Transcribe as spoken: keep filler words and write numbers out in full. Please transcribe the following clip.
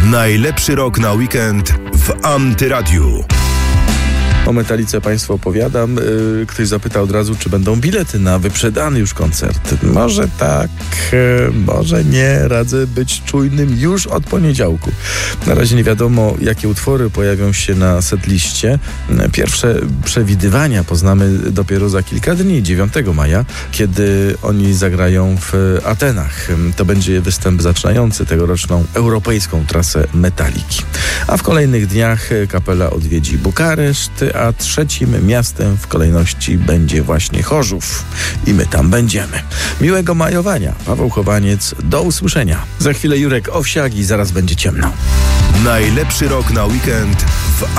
Najlepszy rok na weekend w Antyradiu. O Metalice Państwu opowiadam. Yy, ktoś zapytał od razu, czy będą bilety na wyprzedany już koncert. Może tak, yy, może nie. Radzę być czujnym już od poniedziałku. Na razie nie wiadomo, jakie utwory pojawią się na setliście. Pierwsze przewidywania poznamy dopiero za kilka dni, dziewiątego maja, kiedy oni zagrają w Atenach. To będzie występ zaczynający tegoroczną europejską trasę Metaliki. A w kolejnych dniach kapela odwiedzi Bukareszt, a trzecim miastem w kolejności będzie właśnie Chorzów. I my tam będziemy. Miłego majowania. Paweł Chowaniec, do usłyszenia. Za chwilę Jurek Owsiak i zaraz będzie ciemno. Najlepszy rok na weekend w